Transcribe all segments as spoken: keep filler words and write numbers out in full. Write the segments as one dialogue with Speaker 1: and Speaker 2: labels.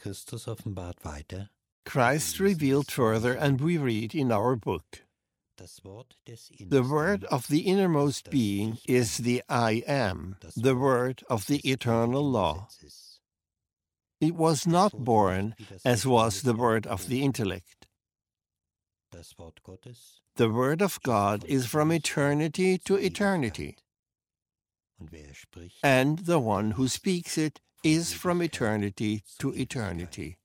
Speaker 1: Christus offenbart weiter.
Speaker 2: Christ revealed further, and we read in our book,
Speaker 1: Das Wort des
Speaker 2: the
Speaker 1: Innersten,
Speaker 2: word of the innermost being is the I Am, the word of the eternal law.
Speaker 1: Gesetzes.
Speaker 2: It was not born, as was the word of the intellect.
Speaker 1: Das Wort Gottes
Speaker 2: The word of God is from eternity to eternity,
Speaker 1: und wer es spricht,
Speaker 2: and the one who speaks it is from eternity to eternity.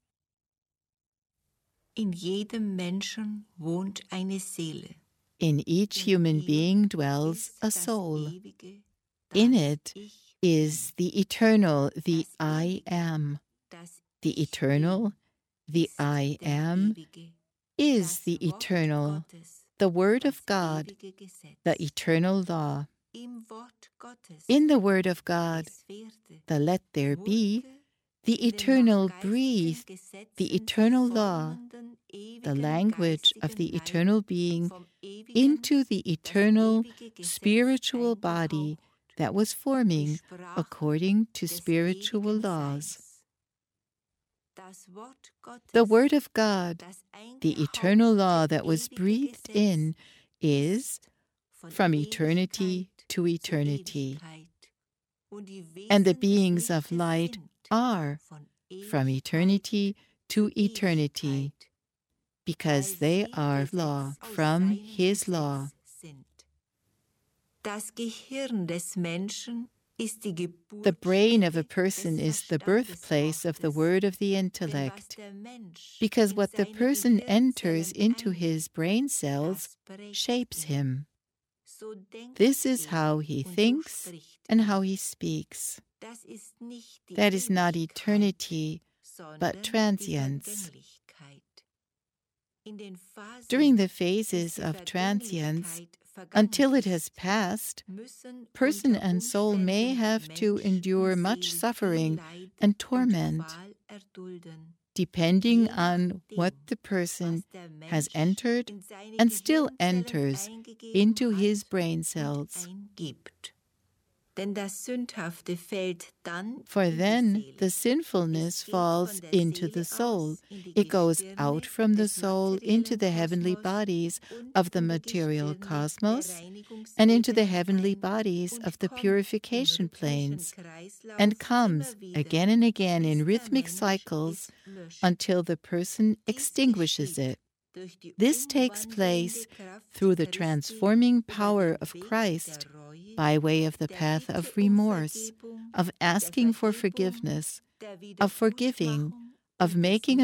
Speaker 3: In jedem Menschen wohnt eine Seele.
Speaker 4: In each human being dwells a soul. In it is the eternal, the I Am. The eternal, the I Am, is the eternal, the Word of God, the eternal law. In the Word of God, the Let There Be, the eternal breathed, the eternal law, the language of the eternal being, into the eternal spiritual body that was forming according to spiritual laws. The Word of God, the eternal law that was breathed in, is from eternity to eternity. And the beings of light are from eternity to eternity, because they are law from His law.
Speaker 3: Das Gehirn des Menschen ist die Geburt.
Speaker 4: The brain of a person is the birthplace of the word of the intellect, because what the person enters into his brain cells shapes him. This is how he thinks and how he speaks. That is not eternity, but transience. During the phases of transience, until it has passed, person and soul may have to endure much suffering and torment, depending on what the person has entered and still enters into his brain cells. For then the sinfulness falls into the soul. It goes out from the soul into the heavenly bodies of the material cosmos and into the heavenly bodies of the purification planes, and comes again and again in rhythmic cycles until the person extinguishes it. This takes place through the transforming power of Christ by way of the path of remorse, of asking for forgiveness, of forgiving, of making